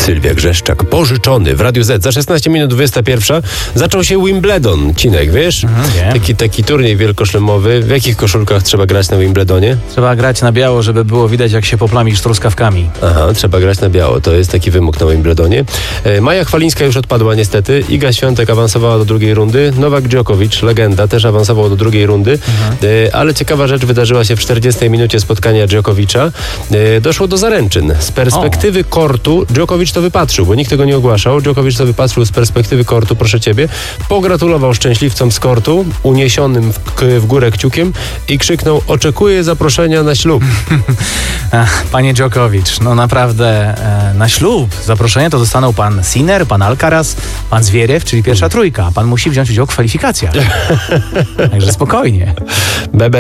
Sylwia Grzeszczak, pożyczony w Radiu Z. Za 16 minut 21 zaczął się Wimbledon. Cinek, wiesz? Taki turniej wielkoszlemowy. W jakich koszulkach trzeba grać na Wimbledonie? Trzeba grać na biało, żeby było widać, jak się poplamisz truskawkami. Aha, trzeba grać na biało. To jest taki wymóg na Wimbledonie. Maja Chwalińska już odpadła niestety. Iga Świątek awansowała do drugiej rundy. Nowak Djokovic, legenda, też awansował do drugiej rundy. Ale ciekawa rzecz wydarzyła się w 40 minucie spotkania Djokovicza. Doszło do zaręczyn. Z perspektywy kortu Djokovic to wypatrzył, bo nikt tego nie ogłaszał. Djokovic to wypatrzył z perspektywy kortu, proszę ciebie. Pogratulował szczęśliwcom z kortu, uniesionym w górę kciukiem i krzyknął: oczekuję zaproszenia na ślub. Panie Djokovic, no naprawdę na ślub zaproszenie to dostaną pan Sinner, pan Alcaraz, pan Zwierew, czyli pierwsza trójka. Pan musi wziąć udział w kwalifikacjach. Także spokojnie.